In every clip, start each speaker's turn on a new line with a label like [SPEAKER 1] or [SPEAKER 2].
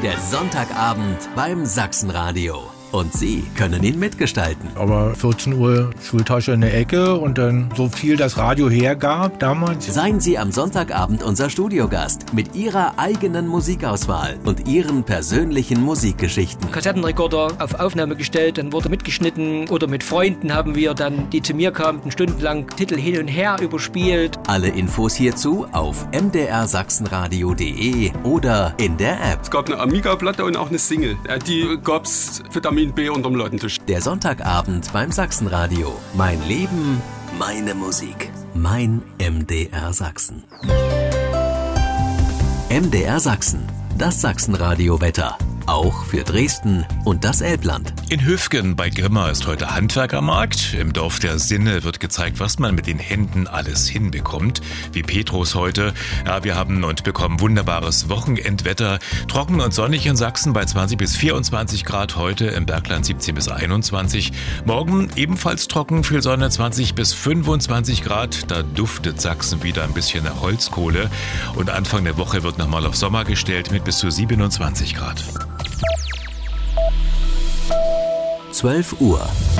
[SPEAKER 1] Der Sonntagabend beim Sachsenradio. Und Sie können ihn mitgestalten.
[SPEAKER 2] Aber 14 Uhr Schultasche in der Ecke und dann so viel das Radio hergab damals.
[SPEAKER 1] Seien Sie am Sonntagabend unser Studiogast mit Ihrer eigenen Musikauswahl und Ihren persönlichen Musikgeschichten.
[SPEAKER 3] Kassettenrekorder auf Aufnahme gestellt, dann wurde mitgeschnitten oder mit Freunden haben wir dann, die zu mir kamen, stundenlang Titel hin und her überspielt.
[SPEAKER 1] Alle Infos hierzu auf mdrsachsenradio.de oder in der App.
[SPEAKER 4] Es gab eine Amiga-Platte und auch eine Single. Die gab's Vitamin B unterm Ladentisch.
[SPEAKER 1] Der Sonntagabend beim Sachsenradio. Mein Leben, meine Musik. Mein MDR Sachsen. MDR Sachsen. Das Sachsenradio-Wetter. Auch für Dresden und das Elbland.
[SPEAKER 5] In Höfgen bei Grimma ist heute Handwerkermarkt. Im Dorf der Sinne wird gezeigt, was man mit den Händen alles hinbekommt. Wie Petrus heute. Ja, wir haben und bekommen wunderbares Wochenendwetter. Trocken und sonnig in Sachsen bei 20 bis 24 Grad heute. Im Bergland 17 bis 21. Morgen ebenfalls trocken, viel Sonne 20 bis 25 Grad. Da duftet Sachsen wieder ein bisschen nach Holzkohle. Und Anfang der Woche wird nochmal auf Sommer gestellt mit bis zu 27 Grad.
[SPEAKER 1] 12 Uhr.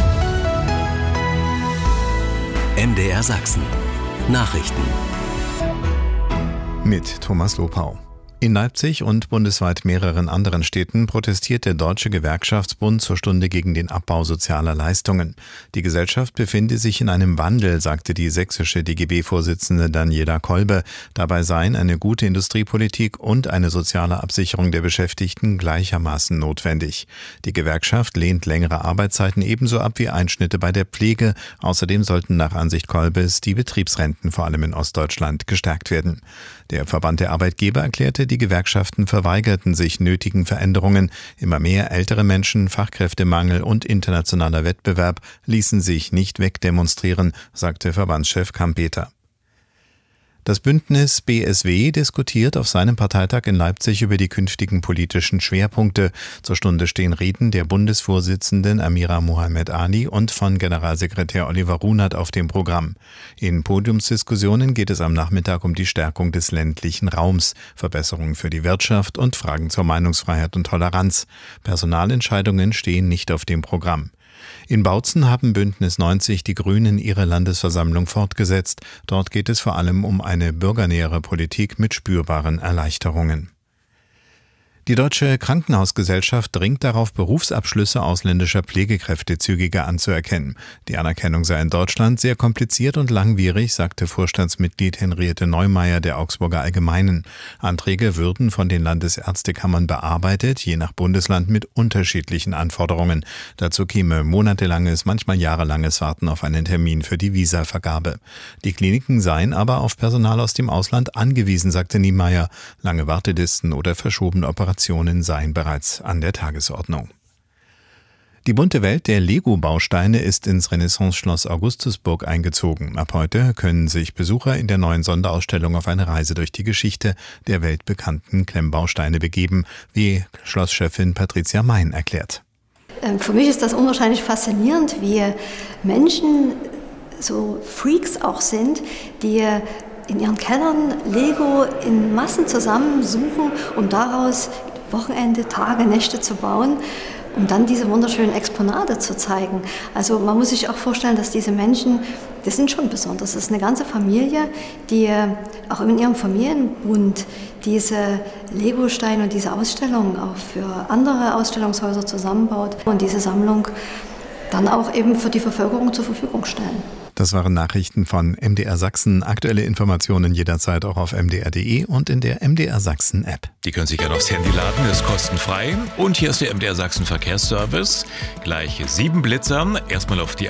[SPEAKER 1] MDR Sachsen. Nachrichten.
[SPEAKER 6] Mit Thomas Lopau. In Leipzig und bundesweit mehreren anderen Städten protestiert der Deutsche Gewerkschaftsbund zur Stunde gegen den Abbau sozialer Leistungen. Die Gesellschaft befinde sich in einem Wandel, sagte die sächsische DGB-Vorsitzende Daniela Kolbe. Dabei seien eine gute Industriepolitik und eine soziale Absicherung der Beschäftigten gleichermaßen notwendig. Die Gewerkschaft lehnt längere Arbeitszeiten ebenso ab wie Einschnitte bei der Pflege. Außerdem sollten nach Ansicht Kolbes die Betriebsrenten vor allem in Ostdeutschland gestärkt werden. Der Verband der Arbeitgeber erklärte, die Gewerkschaften verweigerten sich nötigen Veränderungen. Immer mehr ältere Menschen, Fachkräftemangel und internationaler Wettbewerb ließen sich nicht wegdemonstrieren, sagte Verbandschef Kampeter. Das Bündnis BSW diskutiert auf seinem Parteitag in Leipzig über die künftigen politischen Schwerpunkte. Zur Stunde stehen Reden der Bundesvorsitzenden Amira Mohamed Ali und von Generalsekretär Oliver Runert auf dem Programm. In Podiumsdiskussionen geht es am Nachmittag um die Stärkung des ländlichen Raums, Verbesserungen für die Wirtschaft und Fragen zur Meinungsfreiheit und Toleranz. Personalentscheidungen stehen nicht auf dem Programm. In Bautzen haben Bündnis 90 die Grünen ihre Landesversammlung fortgesetzt. Dort geht es vor allem um eine bürgernähere Politik mit spürbaren Erleichterungen. Die Deutsche Krankenhausgesellschaft dringt darauf, Berufsabschlüsse ausländischer Pflegekräfte zügiger anzuerkennen. Die Anerkennung sei in Deutschland sehr kompliziert und langwierig, sagte Vorstandsmitglied Henriette Neumeier der Augsburger Allgemeinen. Anträge würden von den Landesärztekammern bearbeitet, je nach Bundesland mit unterschiedlichen Anforderungen. Dazu käme monatelanges, manchmal jahrelanges Warten auf einen Termin für die Visavergabe. Die Kliniken seien aber auf Personal aus dem Ausland angewiesen, sagte Niemeyer. Lange Wartelisten oder verschobene Operationen seien bereits an der Tagesordnung. Die bunte Welt der Lego-Bausteine ist ins Renaissance-Schloss Augustusburg eingezogen. Ab heute können sich Besucher in der neuen Sonderausstellung auf eine Reise durch die Geschichte der weltbekannten Klemmbausteine begeben, wie Schlosschefin Patricia Mein erklärt.
[SPEAKER 7] Für mich ist das unwahrscheinlich faszinierend, wie Menschen so Freaks auch sind, die in ihren Kellern Lego in Massen zusammensuchen, um daraus Wochenende, Tage, Nächte zu bauen, um dann diese wunderschönen Exponate zu zeigen. Also man muss sich auch vorstellen, dass diese Menschen, das sind schon besonders. Das ist eine ganze Familie, die auch in ihrem Familienbund diese Lego-Steine und diese Ausstellung auch für andere Ausstellungshäuser zusammenbaut und diese Sammlung dann auch eben für die Bevölkerung zur Verfügung stellen.
[SPEAKER 6] Das waren Nachrichten von MDR Sachsen. Aktuelle Informationen jederzeit auch auf mdr.de und in der MDR Sachsen App.
[SPEAKER 5] Die können Sie gerne aufs Handy laden, ist kostenfrei. Und hier ist der MDR Sachsen Verkehrsservice. Gleich 7 Blitzer. Erstmal auf die